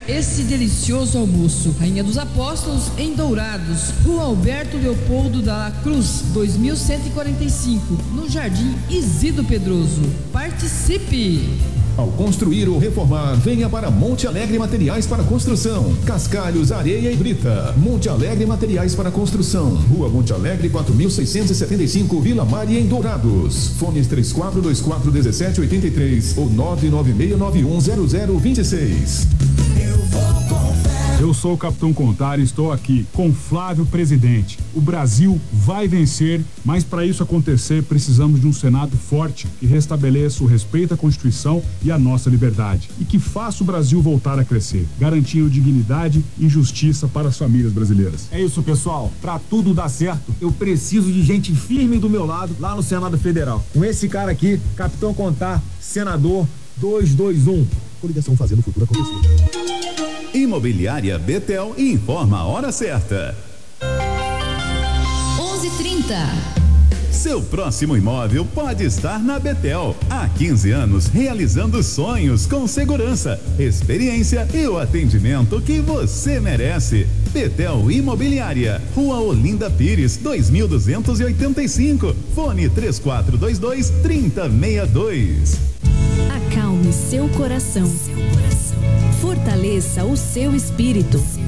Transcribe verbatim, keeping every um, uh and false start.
esse delicioso almoço. Rainha dos Apóstolos, em Dourados, Rua Alberto Leopoldo da Cruz, dois mil cento e quarenta e cinco, no Jardim Isidro Pedroso. Participe! Ao construir ou reformar, venha para Monte Alegre Materiais para Construção. Cascalhos, areia e brita. Monte Alegre Materiais para Construção. Rua Monte Alegre, quatro mil seiscentos e setenta e cinco, Vila Maria, em Dourados. Fones três quatro dois quatro um sete oito três ou nove nove seis nove um zero zero dois seis. Eu vou com fé. Eu sou o Capitão Contar e estou aqui com Flávio Presidente. O Brasil vai vencer, mas para isso acontecer precisamos de um Senado forte que restabeleça o respeito à Constituição e à nossa liberdade e que faça o Brasil voltar a crescer, garantindo dignidade e justiça para as famílias brasileiras. É isso, pessoal. Para tudo dar certo, eu preciso de gente firme do meu lado lá no Senado Federal. Com esse cara aqui, Capitão Contar, senador duzentos e vinte e um. Coligação fazendo o futuro acontecer. Imobiliária Betel informa a hora certa. onze e trinta. Seu próximo imóvel pode estar na Betel. Há quinze anos realizando sonhos com segurança, experiência e o atendimento que você merece. Betel Imobiliária, Rua Olinda Pires, dois mil duzentos e oitenta e cinco. Fone três quatro dois dois, três zero seis dois. Acalme seu coração. Fortaleça o seu espírito.